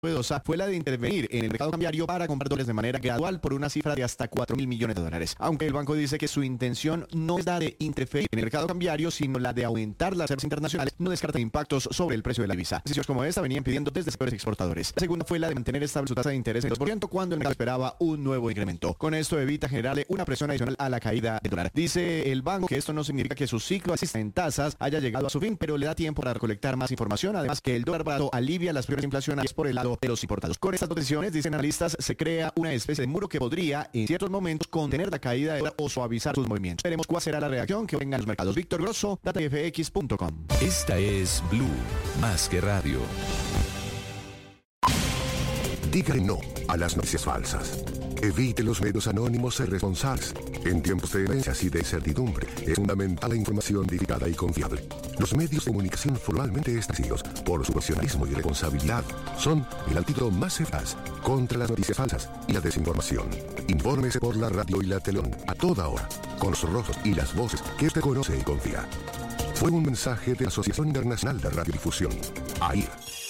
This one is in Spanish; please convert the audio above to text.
novedosa fue la de intervenir en el mercado cambiario para comprar dólares de manera gradual por una cifra de hasta 4.000 millones de dólares. Aunque el banco dice que su intención no es la de interferir en el mercado cambiario, sino la de aumentar las reservas internacionales, no descarta impactos sobre el precio de la divisa. Decisiones como esta venían pidiendo desde sectores exportadores. La segunda fue la de mantener estable su tasa de interés en 2% cuando el mercado esperaba un nuevo incremento. Con esto evita generarle una presión adicional a la caída del dólar. Dice el banco que esto no significa que su ciclo alcista en tasas haya llegado a su fin, pero le da tiempo para recolectar más información. Además que el dólar barato alivia las presiones inflacionarias por el lado de los importados. Con estas dos decisiones, dicen analistas, se crea una especie de muro que podría, en ciertos momentos, contener la caída del dólar o suavizar sus movimientos. Veremos cuál será la reacción que vengan los mercados. Víctor Grosso, datafx.com. Esta es Blue, más que radio. Dígale no a las noticias falsas. Evite los medios anónimos e irresponsables. En tiempos de emergencias y de incertidumbre, es fundamental la información verificada y confiable. Los medios de comunicación formalmente establecidos por su profesionalismo y responsabilidad son el antídoto más eficaz contra las noticias falsas y la desinformación. Infórmese por la radio y la televisión a toda hora, con los rostros y las voces que usted conoce y confía. Fue un mensaje de la Asociación Internacional de Radiodifusión, AIR.